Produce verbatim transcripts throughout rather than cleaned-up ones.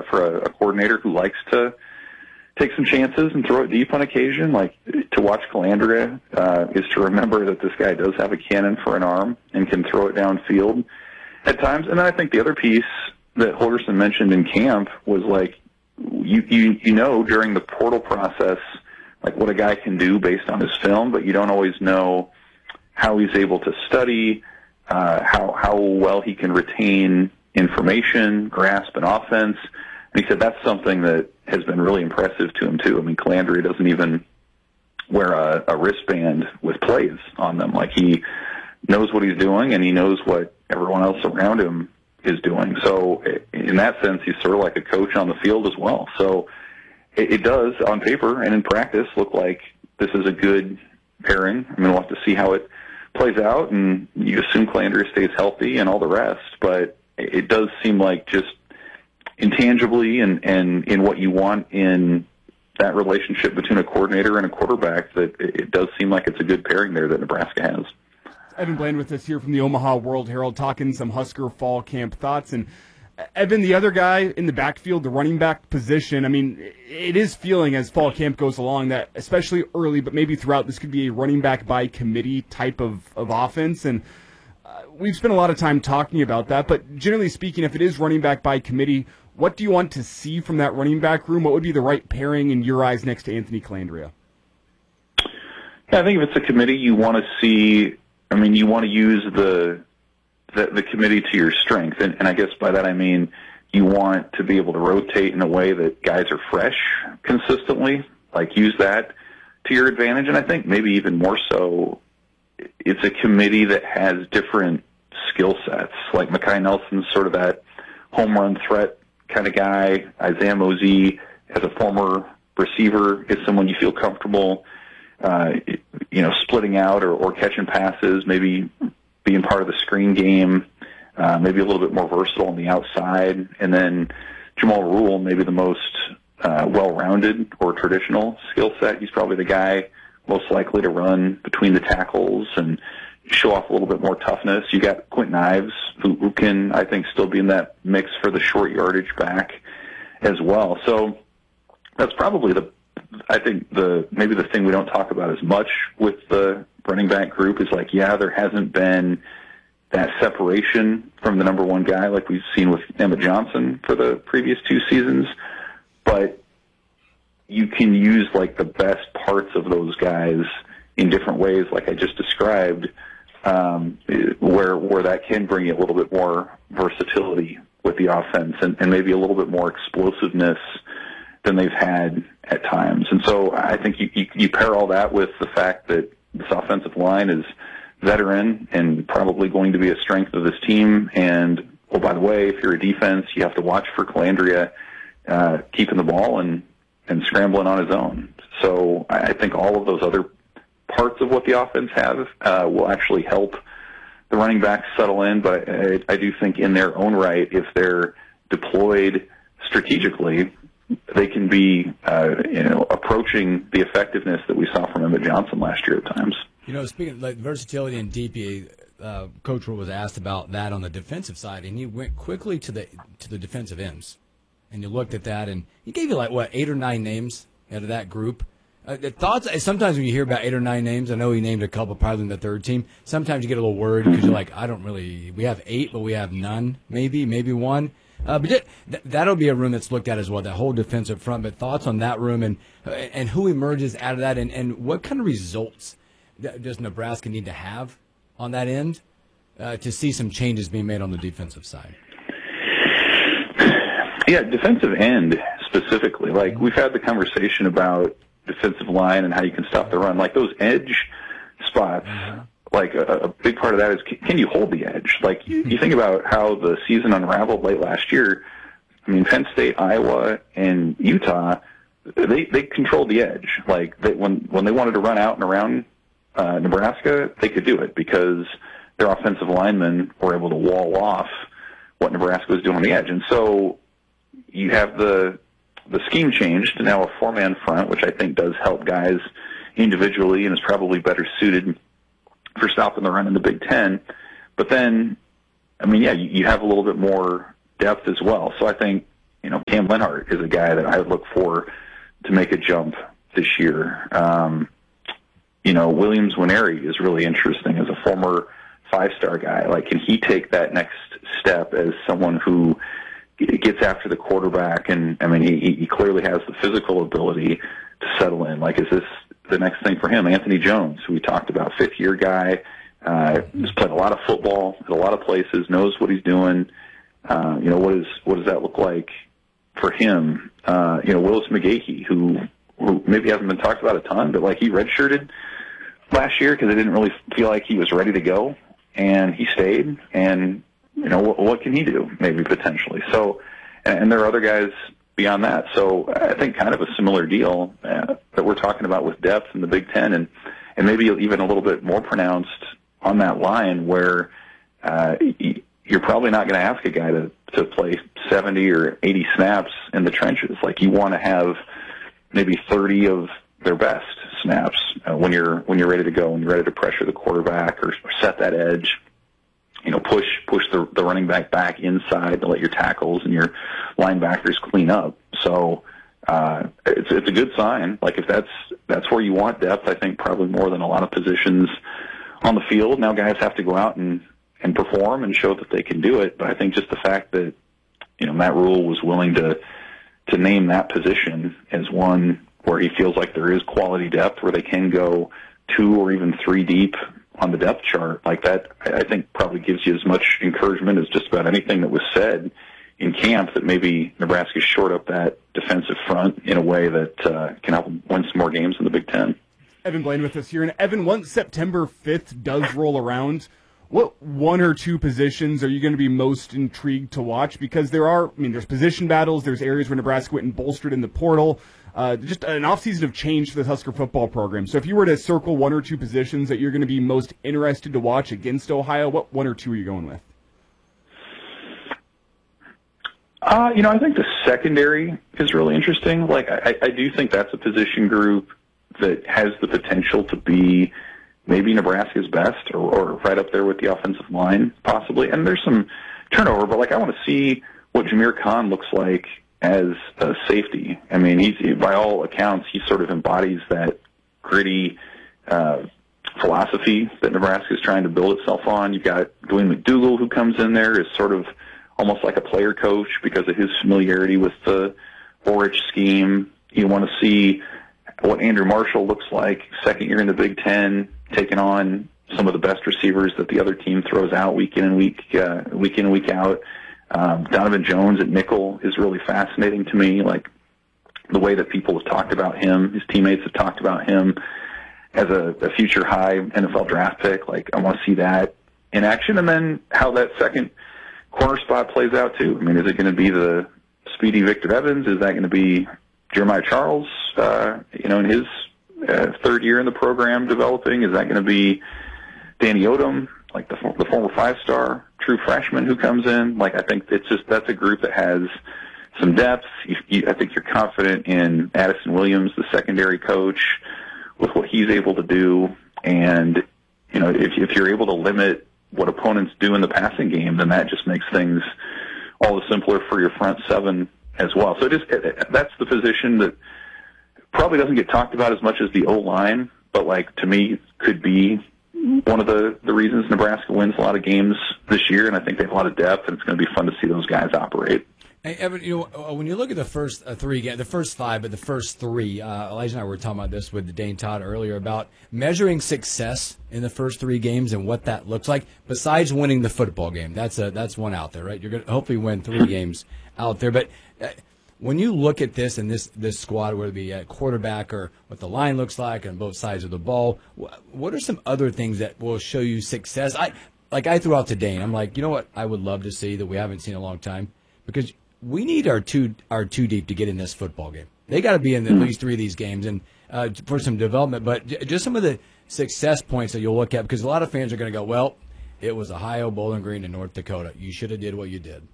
Evan Bland with us here from the Omaha World Herald, talking some Husker fall camp thoughts. And Evan, the other guy in the backfield, the running back position, I mean, it is feeling as fall camp goes along that, especially early, but maybe throughout, this could be a running back by committee type of, of offense. And uh, we've spent a lot of time talking about that, but generally speaking, if it is running back by committee, what do you want to see from that running back room? What would be the right pairing in your eyes next to Anthony Calandria? Yeah, I think if it's a committee, you want to see, I mean, you want to use the the, the committee to your strength. And, and I guess by that I mean you want to be able to rotate in a way that guys are fresh consistently, like use that to your advantage. And I think maybe even more so, it's a committee that has different skill sets. Like Mekhi Nelson's sort of that home run threat kind of guy. Isaiah Mosey, as a former receiver, is someone you feel comfortable, uh, you know, splitting out or, or catching passes, maybe being part of the screen game, uh, maybe a little bit more versatile on the outside. And then Jamal Rule, maybe the most uh, well-rounded or traditional skill set. He's probably the guy most likely to run between the tackles and show off a little bit more toughness. You got Quentin Ives, who, who can, I think, still be in that mix for the short yardage back as well. So that's probably the, I think the, maybe the thing we don't talk about as much with the running back group is, like, yeah, there hasn't been that separation from the number one guy like we've seen with Emmett Johnson for the previous two seasons, but you can use, like, the best parts of those guys in different ways, like I just described, um, where where that can bring you a little bit more versatility with the offense and, and maybe a little bit more explosiveness than they've had at times. And so I think you, you, you pair all that with the fact that this offensive line is veteran and probably going to be a strength of this team. And, oh, by the way, if you're a defense, you have to watch for Calandria uh, keeping the ball and, and scrambling on his own. So I think all of those other parts of what the offense have uh, will actually help the running backs settle in. But I, I do think in their own right, if they're deployed strategically, they can be, uh, you know, approaching the effectiveness that we saw from Emmett Johnson last year at times. You know, speaking of like versatility and D P A, uh, Coach Rule was asked about that on the defensive side, and he went quickly to the to the defensive ends, and you looked at that, and he gave you like what eight or nine names out of that group. Uh, the thoughts. Sometimes when you hear about eight or nine names, I know he named a couple, probably in the third team. Sometimes you get a little worried because you're like, I don't really. We have eight, but we have none. Maybe, maybe one. Uh, but it, th- that'll be a room that's looked at as well, that whole defensive front. But thoughts on that room and uh, and who emerges out of that, and, and what kind of results does Nebraska need to have on that end uh, to see some changes being made on the defensive side? Yeah, defensive end specifically. Like, we've had the conversation about defensive line and how you can stop the run. Like, those edge spots, mm-hmm. like a, a big part of that is, can, can you hold the edge? Like, you, you think about how the season unraveled late last year. I mean, Penn State, Iowa, and Utah, they they controlled the edge. Like, they, when when they wanted to run out and around uh, Nebraska, they could do it because their offensive linemen were able to wall off what Nebraska was doing on the edge. And so you have the the scheme changed to now a four-man front, which I think does help guys individually and is probably better suited for stopping the run in the Big Ten. But then, I mean, yeah, you, you have a little bit more depth as well. So I think you know, Cam Lenhart is a guy that I would look for to make a jump this year. Um, you know, Williams Nwaneri is really interesting as a former five-star guy. Like, can he take that next step as someone who gets after the quarterback? And, I mean, he, he clearly has the physical ability to settle in. Like, is this the next thing for him? Anthony Jones, who we talked about, fifth-year guy, uh, has played a lot of football at a lot of places, knows what he's doing. Uh, you know, what is what does that look like for him? Uh, you know, Willis McGahee, who, who maybe hasn't been talked about a ton, but, like, he redshirted last year because they didn't really feel like he was ready to go, and he stayed. And, you know, what, what can he do, maybe potentially? So, and, and there are other guys beyond that. So I think kind of a similar deal uh, that we're talking about with depth in the Big Ten, and, and maybe even a little bit more pronounced on that line where uh, you're probably not going to ask a guy to, to play seventy or eighty snaps in the trenches. Like, you want to have maybe thirty of their best snaps uh, when you're when you're ready to go, when you're ready to pressure the quarterback or, or set that edge. You know, push push the, the running back back inside to let your tackles and your linebackers clean up. So uh, it's it's a good sign. Like, if that's that's where you want depth, I think probably more than a lot of positions on the field. Now guys have to go out and, and perform and show that they can do it. But I think just the fact that, you know, Matt Rule was willing to to name that position as one where he feels like there is quality depth, where they can go two or even three deep on the depth chart, like that, I think probably gives you as much encouragement as just about anything that was said in camp, that maybe Nebraska short up that defensive front in a way that uh, can help them win some more games in the Big Ten. Evan Blaine with us here. And Evan, once September fifth does roll around, what one or two positions are you going to be most intrigued to watch? Because there are, I mean, there's position battles, there's areas where Nebraska went and bolstered in the portal. Uh, just an offseason of change for the Husker football program. So if you were to circle one or two positions that you're going to be most interested to watch against Ohio, what one or two are you going with? Uh, you know, I think the secondary is really interesting. Like, I, I do think that's a position group that has the potential to be maybe Nebraska's best, or, or right up there with the offensive line, possibly. And there's some turnover, but, like, I want to see what Jameer Khan looks like as a safety. I mean, he's, by all accounts, he sort of embodies that gritty uh, philosophy that Nebraska is trying to build itself on. You've got Dwayne McDougal, who comes in there as sort of almost like a player coach because of his familiarity with the Orich scheme. You want to see what Andrew Marshall looks like, second year in the Big Ten, taking on some of the best receivers that the other team throws out week in and week uh, week in and week out. Um, Donovan Jones at nickel is really fascinating to me. Like, the way that people have talked about him, his teammates have talked about him as a, a future high N F L draft pick. Like, I want to see that in action, and then how that second corner spot plays out too. I mean, is it going to be the speedy Victor Evans? Is that going to be Jeremiah Charles, uh, you know, in his uh, third year in the program developing? Is that going to be Danny Odom, like the, the former five-star true freshman who comes in? Like, I think it's just, that's a group that has some depth. You, you, I think you're confident in Addison Williams, the secondary coach, with what he's able to do. And, you know, if, if you're able to limit what opponents do in the passing game, then that just makes things all the simpler for your front seven as well. So it is, it, that's the position that probably doesn't get talked about as much as the O-line, but, like, to me, could be one of the, the reasons Nebraska wins a lot of games this year, and I think they have a lot of depth, and it's going to be fun to see those guys operate. Hey, Evan, you know, when you look at the first uh, three games, the first five, but the first three, uh, Elijah and I were talking about this with Dane Todd earlier about measuring success in the first three games and what that looks like. Besides winning the football game, that's a that's one out there, right? You're going to hopefully win three games out there, but uh, when you look at this and this this squad, whether it be a quarterback or what the line looks like on both sides of the ball, what are some other things that will show you success? I like I threw out to Dane. I'm like, you know what? I would love to see that we haven't seen in a long time, because we need our two our two deep to get in this football game. They got to be in at least three of these games, and uh, for some development. But j- just some of the success points that you'll look at, because a lot of fans are going to go, "Well, it was Ohio, Bowling Green, and North Dakota. You should have did what you did."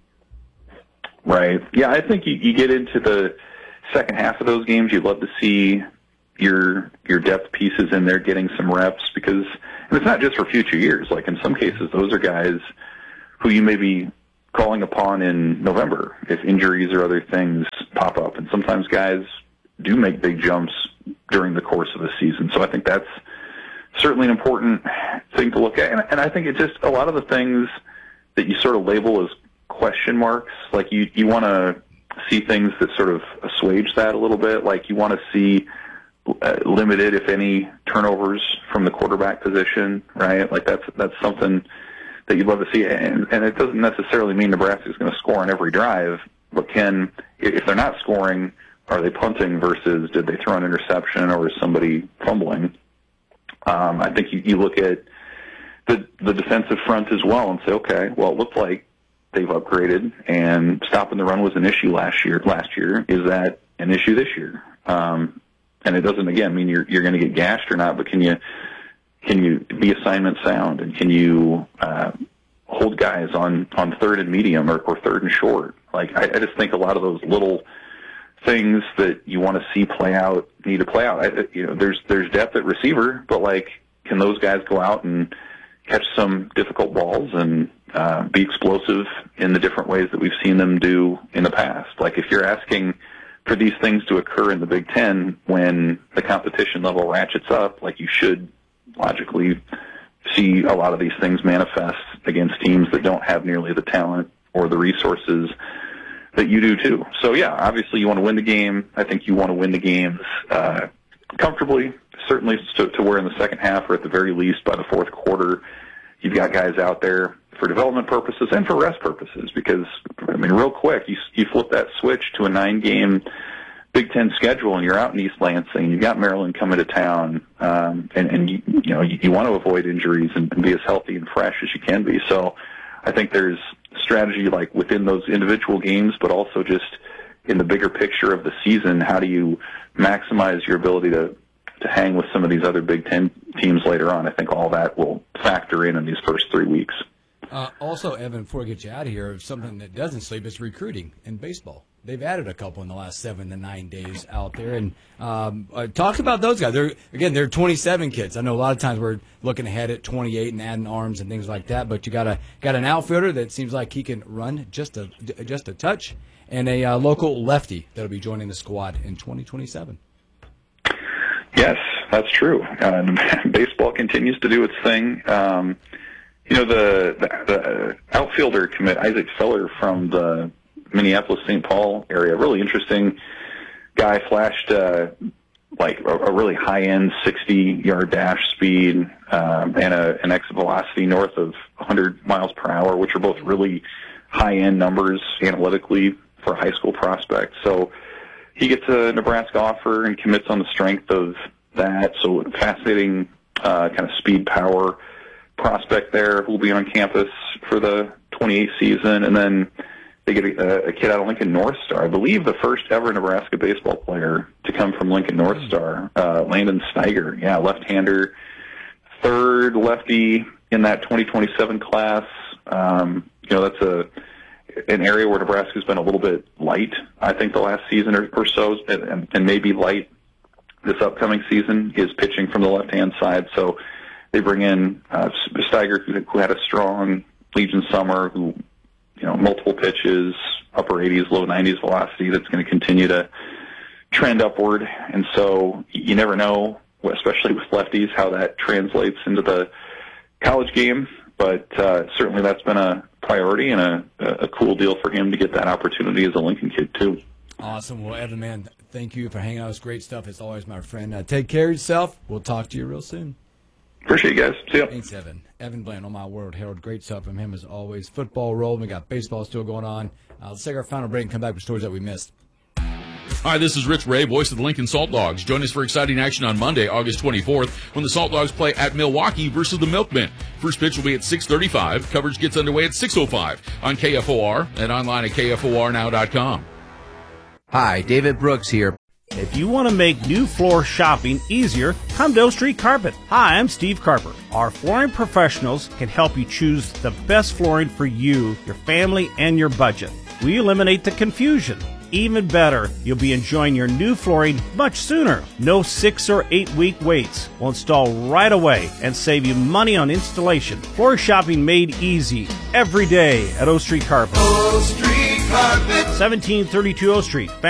Right. Yeah, I think you, you get into the second half of those games, you'd love to see your your depth pieces in there getting some reps, because and it's not just for future years. Like, in some cases, those are guys who you maybe calling upon in November if injuries or other things pop up. And sometimes guys do make big jumps during the course of the season. So I think that's certainly an important thing to look at. And, and I think it's just a lot of the things that you sort of label as question marks, like you, you want to see things that sort of assuage that a little bit. Like you want to see uh, limited, if any, turnovers from the quarterback position, right? Like that's, that's something that you'd love to see. And, and it doesn't necessarily mean Nebraska's going to score on every drive, but can, if they're not scoring, are they punting versus did they throw an interception or is somebody fumbling? Um, I think you, you look at the, the defensive front as well and say, okay, well, it looked like they've upgraded and stopping the run was an issue last year. Last year, is that an issue this year? Um, and it doesn't, again, mean you're, you're going to get gashed or not, but can you, can you be assignment sound and can you, uh, hold guys on, on third and medium or, or third and short? Like, I, I just think a lot of those little things that you want to see play out need to play out. I, you know, there's, there's depth at receiver, but like, can those guys go out and catch some difficult balls and, uh, be explosive in the different ways that we've seen them do in the past? Like, if you're asking for these things to occur in the Big Ten when the competition level ratchets up, like you should logically see a lot of these things manifest against teams that don't have nearly the talent or the resources that you do too. So yeah, obviously you want to win the game. I think you want to win the games uh, comfortably, certainly to, to where in the second half or at the very least by the fourth quarter, you've got guys out there for development purposes and for rest purposes. Because I mean, real quick, you you flip that switch to a nine-game Big Ten schedule, and you're out in East Lansing. You've got Maryland coming to town, um, and, and you, you know you, you want to avoid injuries and, and be as healthy and fresh as you can be. So, I think there's strategy like within those individual games, but also just in the bigger picture of the season. How do you maximize your ability to to hang with some of these other Big Ten teams later on? I think all that will factor in in these first three weeks. Uh, also, Evan, before I get you out of here, something that doesn't sleep is recruiting in baseball. They've added a couple in the last seven to nine days out there. And um, uh, talk about those guys. They're, again, they're twenty-seven kids. I know a lot of times we're looking ahead at twenty-eight and adding arms and things like that, but you got a got an outfielder that seems like he can run just a just a touch, and a uh, local lefty that'll be joining the squad in twenty twenty-seven. Yes, that's true. Uh, baseball continues to do its thing. Um, you know, the, the, the outfielder commit, Isaac Feller from the Minneapolis-Saint Paul area, really interesting guy, flashed uh, like a, a really high-end sixty-yard dash speed um, and a, an exit velocity north of one hundred miles per hour, which are both really high-end numbers analytically for a high school prospect. So he gets a Nebraska offer and commits on the strength of that. So fascinating uh, kind of speed power prospect there who will be on campus for the twenty-eight season. And then they get a, a kid out of Lincoln North Star, I believe the first ever Nebraska baseball player to come from Lincoln North Star, uh, Landon Steiger. Yeah, left-hander, third lefty in that twenty twenty-seven class. Um, you know, that's a an area where Nebraska's been a little bit light, I think, the last season or, or so, and, and maybe light this upcoming season, is pitching from the left-hand side. So they bring in uh, Steiger, who, who had a strong Legion summer, who, you know, multiple pitches, upper eighties, low nineties velocity that's going to continue to trend upward. And so you never know, especially with lefties, how that translates into the college game. But uh, certainly that's been a priority and a, a cool deal for him to get that opportunity as a Lincoln kid, too. Awesome. Well, Evan, man, thank you for hanging out. It's great stuff. It's always, my friend. Uh, take care of yourself. We'll talk to you real soon. Appreciate you guys. See ya. Thanks, Evan. Evan Bland on My World Herald. Great stuff from him as always. Football rolling. We got baseball still going on. Uh, let's take our final break and come back with stories that we missed. Hi, this is Rich Ray, voice of the Lincoln Salt Dogs. Join us for exciting action on Monday, August twenty-fourth, when the Salt Dogs play at Milwaukee versus the Milkmen. First pitch will be at six thirty-five. Coverage gets underway at six oh five on K F O R and online at K F O R now dot com. Hi, David Brooks here. If you want to make new floor shopping easier, come to O Street Carpet. Hi, I'm Steve Carper. Our flooring professionals can help you choose the best flooring for you, your family, and your budget. We eliminate the confusion. even better, you'll be enjoying your new flooring much sooner. No six or eight week waits. We'll install right away and save you money on installation. Floor shopping made easy every day at O Street Carpet. O Street Carpet. seventeen thirty-two O Street.